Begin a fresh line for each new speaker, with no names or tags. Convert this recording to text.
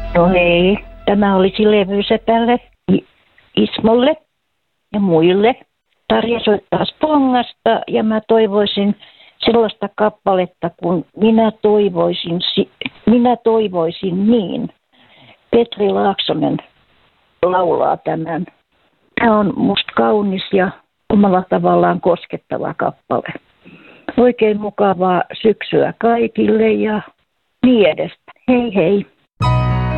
No hei, tämä olisi levysepälle, Ismolle ja muille. Tarja soittaa Spongasta ja mä toivoisin sellaista kappaletta, kun minä toivoisin niin. Petri Laaksonen laulaa tämän. Tämä on musta kaunis ja omalla tavallaan koskettava kappale. Oikein mukavaa syksyä kaikille ja niin edestä. Hei hei.